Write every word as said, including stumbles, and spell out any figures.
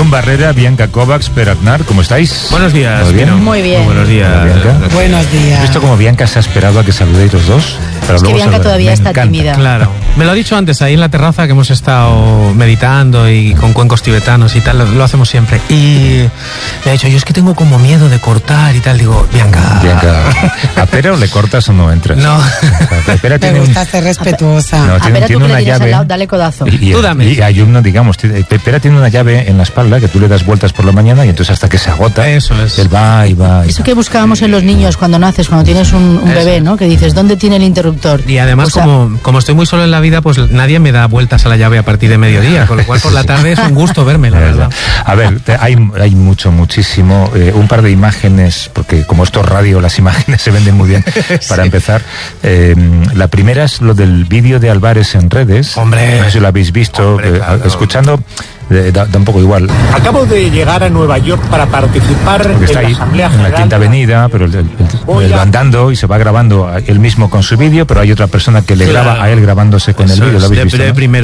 John Barrera, Bianca Kovacs, Per Aznar, ¿cómo estáis? Buenos días. ¿Todo bien? Muy bien. Muy buenos días. Bianca. Buenos días. ¿Has visto cómo Bianca se ha esperado a que saludéis los dos? Pero Es que luego Bianca saludáis. todavía Me está encanta. tímida. Claro. Me lo ha dicho antes, ahí en la terraza que hemos estado meditando y con cuencos tibetanos y tal, lo, lo hacemos siempre. Y me ha dicho, yo es que tengo como miedo de cortar y tal. Digo, Bianca. Bianca, ¿a Pera o le cortas o no entras? No. O sea, Pera Me tiene un... gusta ser respetuosa. No, A tiene, ver, tú tiene que le una tienes al llave. lado, dale codazo. Y, y, Tú dame. y hay uno, digamos, tiene- Pera tiene una llave en la espalda que tú le das vueltas por la mañana y entonces hasta que se agota, Eso es. él va y va. Y Eso va. que buscábamos en los niños cuando naces, cuando tienes un, un Eso. bebé, ¿no? Que dices, ¿dónde tiene el interruptor? Y además, O sea, como, como estoy muy solo en la vida, pues nadie me da vueltas a la llave a partir de mediodía, con lo cual por la tarde es un gusto verme, la verdad. A ver, te- hay, hay mucho, muchísimo. Eh, un par de imágenes, porque como esto es radio, las imágenes se venden muy bien. Para empezar, eh, la primera es lo del vídeo de Álvarez en redes. Hombre. No sé si lo habéis visto. Hombre, eh, claro. Escuchando, eh, da, da un poco igual. Acabo de llegar a Nueva York para participar Porque en está la ahí Asamblea en la General. Quinta Avenida, pero él, él- él- él va andando y se va grabando a él mismo con su vídeo, pero hay otra persona que le Claro. graba a él grabándose con el Eso vídeo. ¿Lo es, habéis de- visto? de ¿no? primero